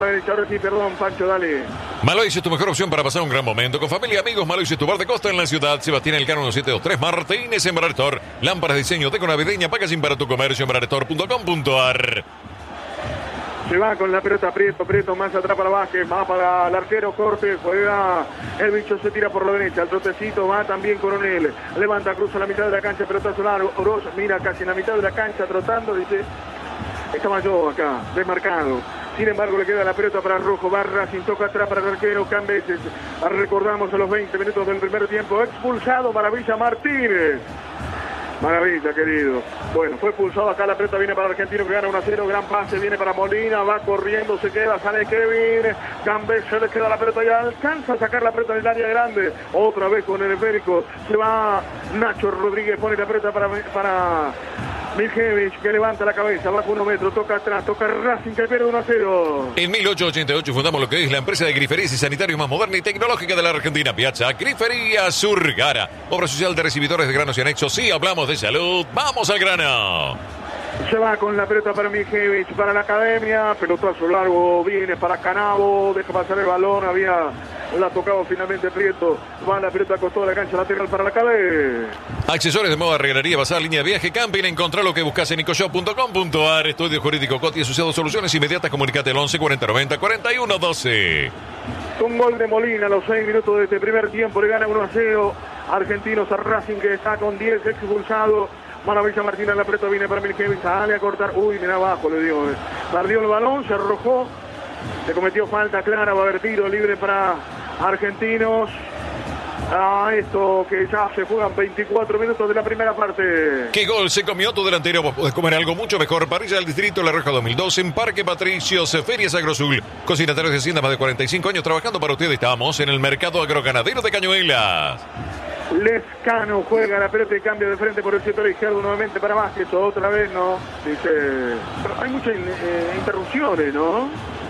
Ahora sí, perdón, Pancho, dale. Malois es tu mejor opción para pasar un gran momento. Con familia y amigos, Malois es tu bar de costa en la ciudad. Sebastián Elcano 1723 Martínez en Bararetor. Lámparas de diseño deco navideña, packaging para tu comercio en bararetor.com.ar. Se va con la pelota Prieto, más atrás para Vázquez, más para el arquero Corte, juega, el bicho se tira por la derecha, el trotecito va también Coronel, levanta, cruza la mitad de la cancha, pelotazo largo, Oroz mira casi en la mitad de la cancha trotando, dice, estaba yo acá, desmarcado. Sin embargo, le queda la pelota para Rojo Barra, sin toca atrás para el arquero Cambeses. Recordamos a los 20 minutos del primer tiempo, expulsado Maravilla Martínez. Maravilla, querido. Bueno, fue expulsado acá, la pelota viene para el argentino que gana 1-0, gran pase, viene para Molina, va corriendo, se queda, sale Kevin, Cambeses, le queda la pelota y alcanza a sacar la pelota del área grande. Otra vez con el esférico, se va Nacho Rodríguez, pone la pelota para Miljevic, que levanta la cabeza, va por 1 metro, toca atrás, toca Racing, que pierde 1-0. En 1888 fundamos lo que es la empresa de griferías y sanitarios más moderna y tecnológica de la Argentina, Piazza Grifería Surgara. Obra social de recibidores de granos y anexos. Sí, hablamos de salud. ¡Vamos al grano! Se va con la pelota para Miljevic, para la academia, pelotazo largo, viene para Canavo, deja pasar el balón, la tocado finalmente Prieto, va la pelota a costado de la cancha lateral para la Calé. Accesorios de moda, regalería, bazar, línea de viaje, camping, encontrá lo que buscas en nicoshop.com.ar. Estudio Jurídico Coti asociado, soluciones inmediatas, comunicate al 11 40 90 41 12. Un gol de Molina a los 6 minutos de este primer tiempo, le gana 1-0 Argentinos a Racing, que está con 10 expulsados. Maravilla Martínez, la pelota viene para Miljevic, sale a cortar, uy, mira abajo, le dio, perdió el balón, se arrojó, se cometió falta clara, va a haber tiro libre para Argentinos. Esto que ya se juegan 24 minutos de la primera parte. ¿Qué gol se comió tu delantero? Vos podés comer algo mucho mejor. Parrilla del Distrito La Roja 2002 en Parque Patricios, Ferias Agrosul. Cocinatarios de Hacienda, más de 45 años trabajando para ustedes. Estamos en el mercado agroganadero de Cañuelas. Lescano juega la pelota y cambia de frente por el sector izquierdo nuevamente para Vázquez. Otra vez, ¿no? Dice, pero hay muchas interrupciones, ¿no?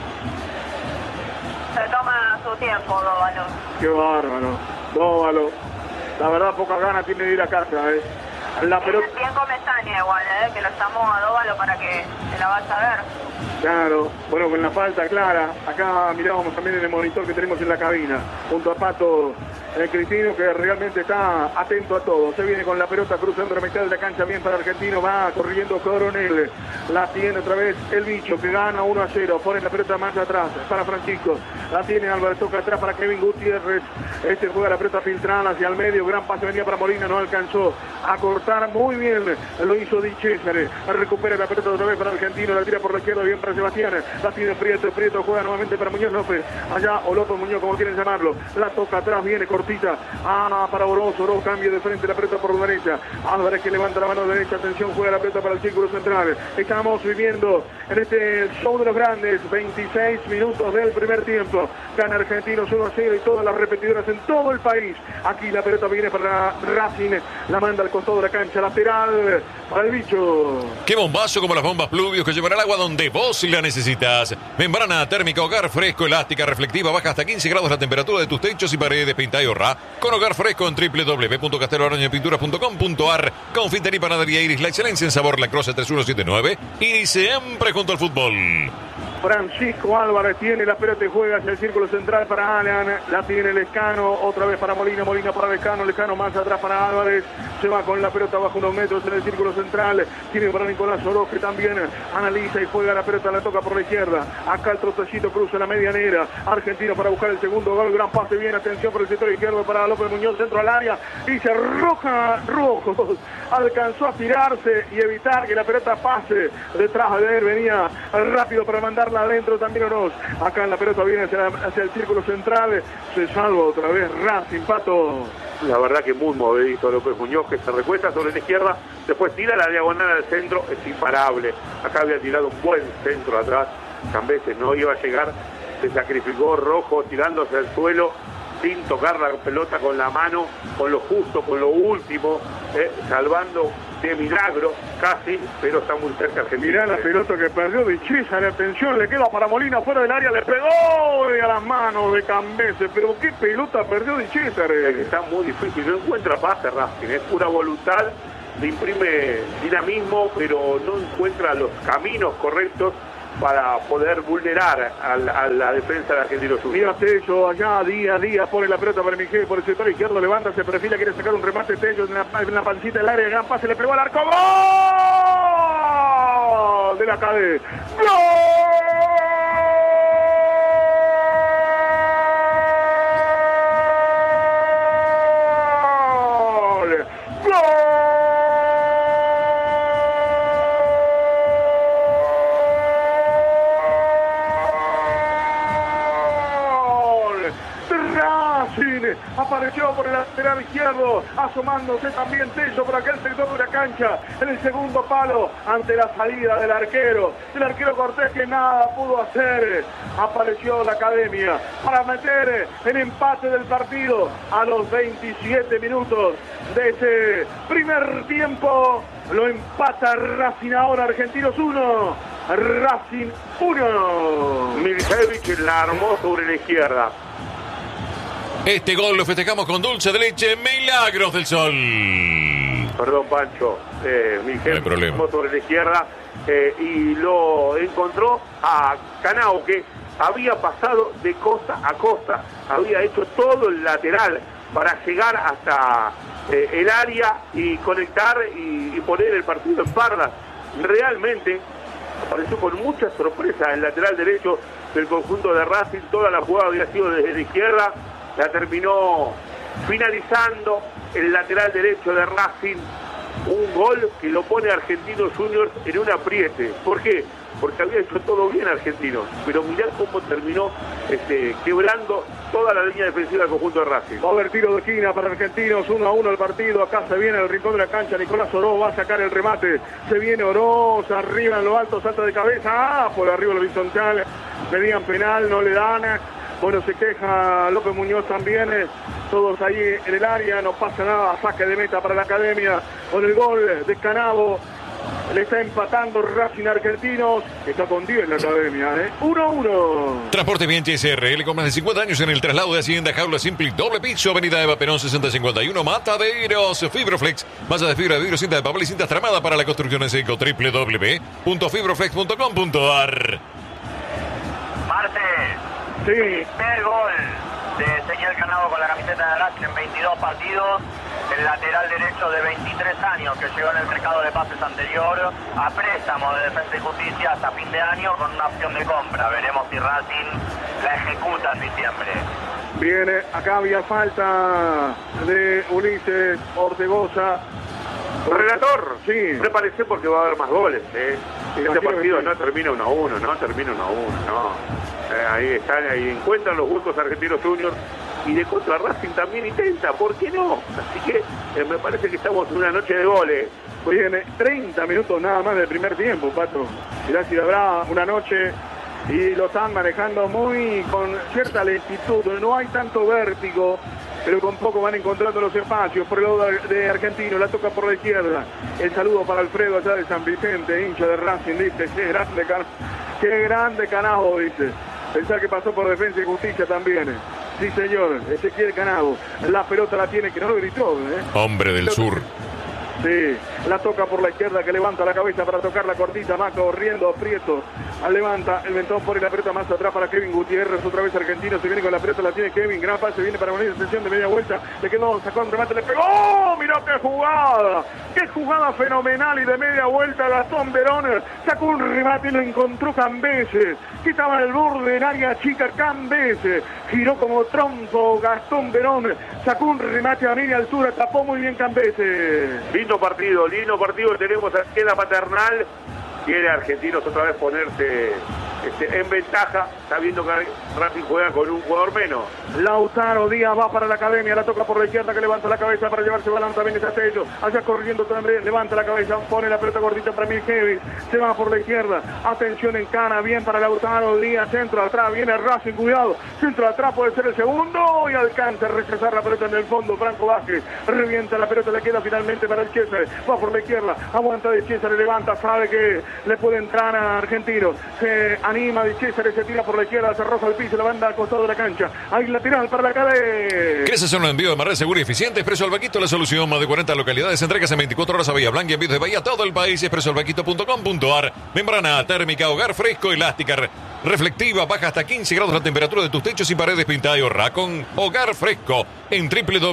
Se toma su tiempo, Dóvalo. Qué bárbaro, Dóvalo. La verdad, poca ganas tiene de ir a casa, ¿eh? La pelota... Bien Comesaña igual, que lo llamó a Dóvalo para que se la vaya a ver. Claro, bueno, con la falta clara. Acá mirábamos también en el monitor que tenemos en la cabina, junto a Pato Cristino, que realmente está atento a todo. Se viene con la pelota cruzando la mitad de la cancha, bien para Argentino, va corriendo Coronel, la tiene otra vez el bicho, que gana 1-0, pone la pelota más atrás para Francisco, la tiene Álvarez, toca atrás para Kevin Gutiérrez, juega la pelota filtrada hacia el medio, gran pase venía para Molina, no alcanzó a cortar muy bien, lo hizo Di Cesare, recupera la pelota otra vez para Argentino, la tira por la izquierda, bien para Sebastián, la tiene Prieto juega nuevamente para Muñoz López, allá o López Muñoz, como quieren llamarlo, la toca atrás, viene cortita, para Oroz cambio de frente, la pelota por la derecha, Álvarez que levanta la mano derecha, atención, juega la pelota para el círculo central, estamos viviendo en este show de los grandes, 26 minutos del primer tiempo, gana Argentinos 1-0 y todas las repetidoras en todo el país, aquí la pelota viene para Racing, la manda al costado de la cancha, lateral para el bicho. Qué bombazo como las bombas Pluvios que llevará el agua donde vos la necesitas. Membrana térmica, hogar fresco, elástica, reflectiva, baja hasta 15 grados la temperatura de tus techos y paredes, pinta y ahorra con hogar fresco en www.casteloarañapinturas.com.ar. Confitería y panadería Iris, la excelencia en sabor, La Croce 3179 y siempre junto al fútbol. Francisco Álvarez tiene la pelota y juega hacia el círculo central para Alan, la tiene Lescano, otra vez para Molina para Lescano más atrás para Álvarez, se va con la pelota bajo unos metros en el círculo central, tiene para Nicolás Oroz que también analiza y juega la pelota, la toca por la izquierda, acá el trotecito cruza la medianera, Argentino para buscar el segundo gol, gran pase, bien, atención por el sector izquierdo para López Muñoz, centro al área, y se arroja Rojo, alcanzó a tirarse y evitar que la pelota pase detrás de él, venía rápido para mandar adentro también Oroz, acá en la pelota viene hacia el círculo central, se salva otra vez Racing, Pato. La verdad que muy movedito López Muñoz, que se recuesta sobre la izquierda, después tira la diagonal al centro, es imparable, acá había tirado un buen centro atrás, Cambeses no iba a llegar, se sacrificó Rojo tirándose al suelo, sin tocar la pelota con la mano, con lo justo, con lo último, salvando de milagro casi, pero está muy cerca Argentina. Mirá la pelota que perdió de César, atención, le queda para Molina fuera del área, le pegó a las manos de Cambeses, pero qué pelota perdió de César. Está muy difícil, no encuentra pase Racing, es pura voluntad, le imprime dinamismo, pero no encuentra los caminos correctos para poder vulnerar a la defensa de Argentinos Juniors. Mira Tello allá, día, pone la pelota para Miguel, por el sector izquierdo, levanta, se perfila, quiere sacar un remate Tello en la pancita del área, gran pase, le pegó al arco, ¡gol! De la cadena. ¡Gol! Apareció por el lateral izquierdo, asomándose también Tello por aquel sector de la cancha, en el segundo palo, ante la salida del arquero Cortés, que nada pudo hacer. Apareció la Academia para meter el empate del partido a los 27 minutos de ese primer tiempo. Lo empata Racing ahora, Argentinos 1, Racing 1. Milicevic la armó sobre la izquierda. Este gol lo festejamos con dulce de leche, Milagros del Sol. Perdón, Pancho. No hay problema. Sobre la izquierda y lo encontró a Canao, que había pasado de costa a costa. Había hecho todo el lateral para llegar hasta el área y conectar y poner el partido en pardas. Realmente apareció con mucha sorpresa el lateral derecho del conjunto de Racing. Toda la jugada había sido desde la izquierda. La terminó finalizando el lateral derecho de Racing. Un gol que lo pone a Argentinos Juniors en un apriete. ¿Por qué? Porque había hecho todo bien Argentinos, pero mirá cómo terminó quebrando toda la línea defensiva del conjunto de Racing. Va a haber tiro de esquina para Argentinos, 1-1 el partido. Acá se viene el rincón de la cancha, Nicolás Oroz va a sacar el remate. Se viene Oroz, arriba en lo alto, salta de cabeza, por arriba el horizontal. Pedían penal, no le dan. Bueno, se queja López Muñoz también, todos ahí en el área, no pasa nada, saque de meta para la Academia, con el gol de Canavo, le está empatando Racing Argentinos, está con 10 la Academia, 1-1. Transporte Bien SRL con más de 50 años en el traslado de Hacienda, jaula simple, doble piso, avenida Eva Perón 6051, Mataderos, Fibroflex, malla de fibra de vidrio, cinta de papel y cintas tramada para la construcción en seco, www.fibroflex.com.ar. Martes. Sí. Primer gol de Ezequiel Canavo con la camiseta de Racing en 22 partidos. El lateral derecho de 23 años que llegó en el mercado de pases anterior a préstamo de Defensa y Justicia hasta fin de año con una opción de compra. Veremos si Racing la ejecuta en diciembre. Viene, acá había falta de Ulises Ortegoza. Relator, sí, prepárese porque va a haber más goles. Este partido no termina 1-1, no termina 1-1, no. Ahí están, ahí encuentran los huecos Argentinos Juniors y de contra Racing también intenta, ¿por qué no? Así que me parece que estamos en una noche de goles. Viene 30 minutos nada más del primer tiempo, Pato. Mirá si habrá una noche y lo están manejando muy con cierta lentitud, no hay tanto vértigo, pero con poco van encontrando los espacios. Por el lado de Argentino, la toca por la izquierda. El saludo para Alfredo allá de San Vicente, hincha de Racing, dice, qué grande Canavo, dice. Pensar que pasó por Defensa y Justicia también. Sí, señor, Ezequiel Canavo. La pelota la tiene, que no lo gritó. Hombre del sur. Sí, la toca por la izquierda, que levanta la cabeza para tocar la cortita, más corriendo, Prieto, levanta el mentón, pone la pelota más atrás para Kevin Gutiérrez, otra vez Argentino, se viene con la pelota, la tiene Kevin, gran pase, viene para unir atención de media vuelta, le quedó, sacó un remate, le pegó, ¡oh! Mirá qué jugada fenomenal, y de media vuelta Gastón Verón, sacó un remate y lo encontró Cambeses, que estaba en el borde del área chica, Cambeses, giró como trompo Gastón Verón, sacó un remate a media altura, tapó muy bien Cambeses. Lindo partido tenemos aquí en la Paternal. Quiere Argentinos otra vez ponerse en ventaja, sabiendo que Racing juega con un jugador menos. Lautaro Díaz va para la Academia, la toca por la izquierda, que levanta la cabeza para llevarse balón, también está Tello, allá corriendo también, levanta la cabeza, pone la pelota gordita para Milkevic, se va por la izquierda, atención en Cana, bien para Lautaro Díaz, centro, atrás viene Racing, cuidado, centro atrás puede ser el segundo y alcanza a rechazar la pelota en el fondo. Franco Vázquez revienta la pelota, le queda finalmente para el César, va por la izquierda, aguanta de César, le levanta, sabe que le puede entrar a Argentino, se anima de César y se tira por la izquierda, se arroja al piso, la banda al costado de la cancha, hay lateral para la cadena. ¿Quieres hacer un envío de manera segura y eficiente? Expreso Albaquito, la solución. Más de 40 localidades, entregas en 24 horas a Bahía Blanca y envíos de Bahía a todo el país. expresoalbaquito.com.ar. Membrana térmica, hogar fresco, elástica, reflectiva, baja hasta 15 grados la temperatura de tus techos y paredes, pintada y ahorra con hogar fresco en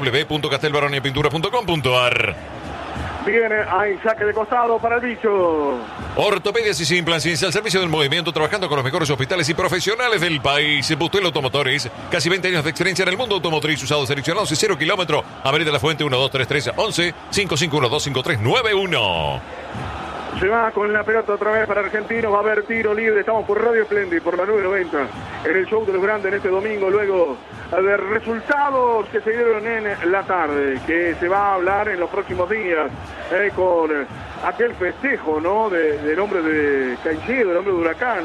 www.castelbaroniapintura.com.ar. Viene, hay saque de costado para el bicho. Ortopedias y sin plan ciencia al servicio del movimiento, trabajando con los mejores hospitales y profesionales del país. Bustuel Automotores, casi 20 años de experiencia en el mundo automotriz, usados seleccionados y 0 kilómetros. Avenida La Fuente, 1233 11 5512 5391. Se va con la pelota otra vez para Argentinos, va a haber tiro libre, estamos por Radio Splendid, por la 990, en el show de los grandes en este domingo, luego de resultados que se dieron en la tarde, que se va a hablar en los próximos días, con aquel festejo, ¿no?, del hombre de Caicedo, el hombre de Huracán,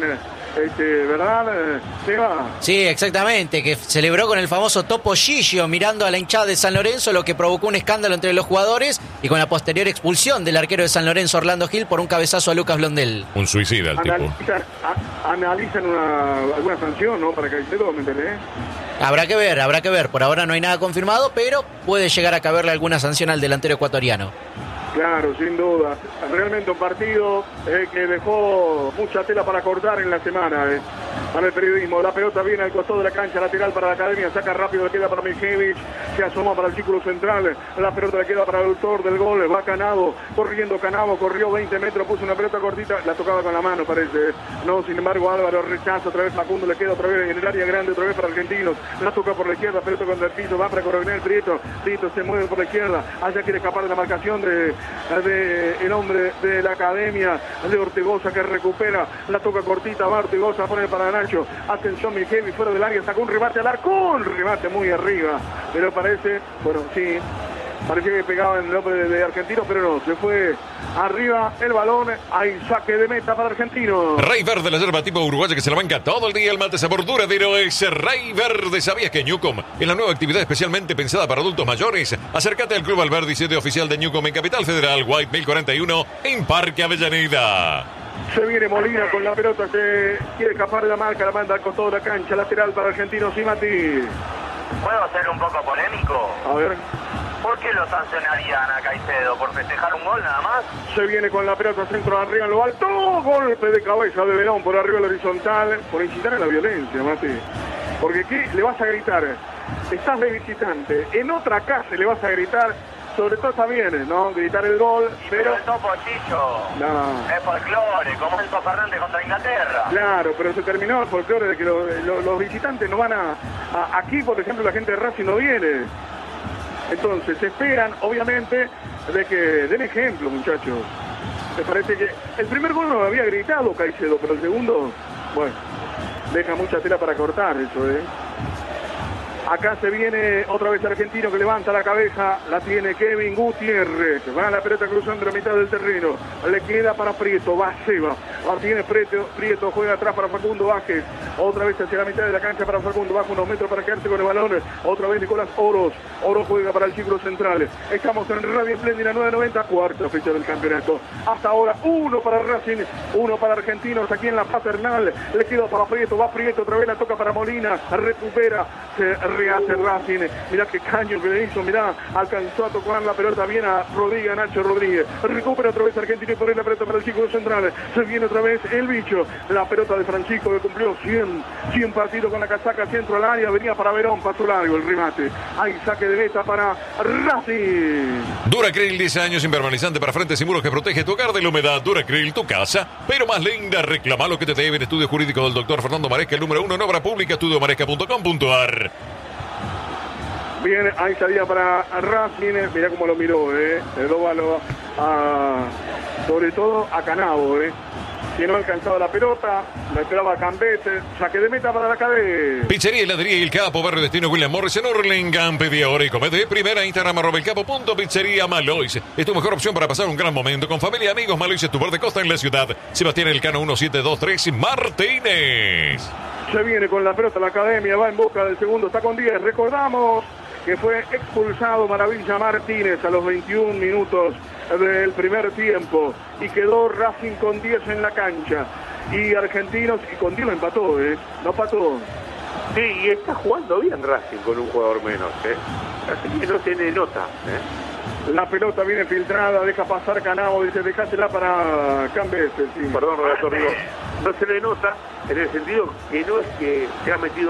¿verdad, Seba? Sí, exactamente, que celebró con el famoso Topo Gigio mirando a la hinchada de San Lorenzo, lo que provocó un escándalo entre los jugadores y con la posterior expulsión del arquero de San Lorenzo, Orlando Gil, por un cabezazo a Lucas Blondel. Un suicida el tipo. Analizan alguna sanción, ¿no?, para Caicedo, ¿me entendés? Habrá que ver. Por ahora no hay nada confirmado, pero puede llegar a caberle alguna sanción al delantero ecuatoriano. Claro, sin duda. Realmente un partido que dejó mucha tela para cortar en la semana para el periodismo. La pelota viene al costado de la cancha, lateral para la academia, saca rápido, le queda para Mijevich, se asoma para el círculo central, la pelota le queda para el autor del gol, va Canavo, corriendo Canavo, corrió 20 metros, puso una pelota cortita, la tocaba con la mano parece, no, sin embargo Álvaro rechaza, otra vez Facundo, le queda otra vez en el área grande, otra vez para Argentinos, la toca por la izquierda, pelota contra el piso, va para Coronel Prieto se mueve por la izquierda, allá quiere escapar de la marcación de el hombre de la academia, de Ortegoza, que recupera, la toca cortita, va Ortegoza, pone para Nacho, atención Mijevich, fuera del área, sacó un remate al arco, un remate muy arriba, pero parece, bueno, sí, parecía que pegaba en el hombre de Argentino, pero no, se fue arriba el balón, hay saque de meta para Argentino. Rey Verde, la yerba tipo uruguaya que se la banca todo el día, el mate sabor duradero es Rey Verde. ¿Sabías que Newcom es la nueva actividad especialmente pensada para adultos mayores? Acércate al Club Alberdi, sede oficial de Newcom en Capital Federal, White 1041, en Parque Avellaneda. Se viene Molina con la pelota, que quiere escapar de la marca, la manda al costado de la cancha, lateral para Argentinos, y Mati. ¿Puedo ser un poco polémico? A ver. ¿Por qué lo sancionarían a Caicedo? ¿Por festejar un gol nada más? Se viene con la pelota, centro arriba en lo alto, golpe de cabeza de Verón por arriba de la horizontal, por incitar a la violencia, Mati. Porque ¿qué le vas a gritar? Estás de visitante, en otra casa le vas a gritar, sobre todo está bien, ¿no?, gritar el gol, pero... el Topo Gigio es folclore, como Enzo Fernández contra Inglaterra. Claro, pero se terminó el folclore de que los visitantes no van aquí, por ejemplo, la gente de Racing no viene. Entonces, se esperan, obviamente, de que den ejemplo, muchachos. Me parece que el primer gol no lo había gritado Caicedo, pero el segundo, bueno, deja mucha tela para cortar eso, Acá se viene otra vez Argentino, que levanta la cabeza, la tiene Kevin Gutiérrez, va a la pelota cruzando la mitad del terreno, le queda para Prieto, va Seba, la tiene Prieto, juega atrás para Facundo Vázquez, otra vez hacia la mitad de la cancha para Facundo, baja unos metros para quedarse con el balón, otra vez Nicolás Oro juega para el círculo central, estamos en Radio Splendid 990, cuarta fecha del campeonato, hasta ahora 1 para Racing, 1 para Argentinos, aquí en la paternal, le queda para Prieto, va Prieto, otra vez la toca para Molina, recupera, se rehace Racing, mirá qué caño que le hizo, mirá, alcanzó a tocar la pelota bien a Rodríguez, Nacho Rodríguez, recupera otra vez Argentino y pone la pelota para el círculo central, se viene otra vez el bicho, la pelota de Francisco que cumplió 100 partidos con la casaca, centro al área, venía para Verón, pasó largo el remate, hay saque de meta para Racing. Duracril, 10 años, impermeabilizante para frentes y muros que protege tu hogar de la humedad. Duracril, tu casa, pero más linda. Reclama lo que te debe. El estudio jurídico del doctor Fernando Maresca, el número 1 en obra pública, estudiomaresca.com.ar. Bien, ahí salía para Racing, mirá cómo lo miró, el óvalo, sobre todo a Canavo, que no alcanzaba la pelota, la esperaba Cambete, saque de meta para la cadena. Pizzería Heladería El Capo, barrio destino William Morris en Hurlingham. Pedí ahora y come de primera. Instagram @elcapo.pizzería Malois. Es tu mejor opción para pasar un gran momento con familia y amigos. Malois es tu bar de costa en la ciudad. Sebastián Elcano 1723 Martínez. Se viene con la pelota la Academia, va en busca del segundo, está con 10. Recordamos que fue expulsado Maravilla Martínez a los 21 minutos del primer tiempo y quedó Racing con 10 en la cancha. Y Argentinos, y con 10 lo empató, no empató. Sí, y está jugando bien Racing con un jugador menos, Así que no tiene nota, La pelota viene filtrada, deja pasar Canavo, dice, dejásela para Cambeses. Sí. Perdón, redactor, digo, no se le nota en el sentido que no es que se ha metido